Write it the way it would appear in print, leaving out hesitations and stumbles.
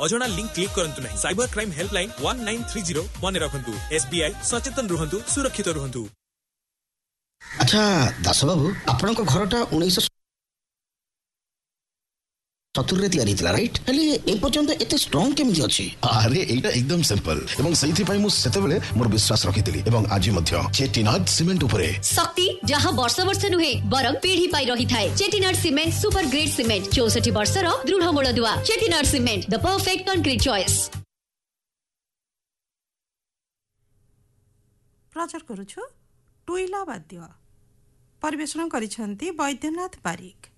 अजଣା link click करंतु नहीं। Cyber crime helpline 1930 मन रखंतु। SBI सचेतन रुहंतु, सुरक्षित रुहंतु। अच्छा दास बाबू आपण को घरटा 1970 तैयारी थिला राइट हेले ए पर्यंत एते स्ट्रांग केमिति अछि? अरे एटा एकदम सिंपल एवं सही पई मु सेते बेले मोर विश्वास रखितली एवं आज मध्य चेटीनाड सीमेंट उपरे शक्ति जहां वर्ष वर्ष नुहे बरम पीढ़ी पाई रही थाए। Chettinad cement super grade cement 64 वर्षर दृढ़ मूलदुआ। Chettinad cement the perfect concrete choice. प्रचार करूछु टुइला वाद्य परिवेषण करिसंती वैद्यनाथ बारिक।